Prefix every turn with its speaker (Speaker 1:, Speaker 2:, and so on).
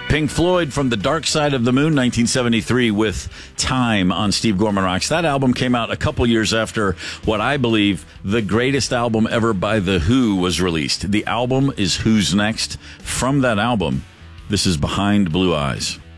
Speaker 1: Pink Floyd from the Dark Side of the Moon, 1973, with Time on Steve Gorman Rocks. That album came out a couple years after what I believe the greatest album ever by The Who was released. The album is Who's Next. From that album, this is Behind Blue Eyes.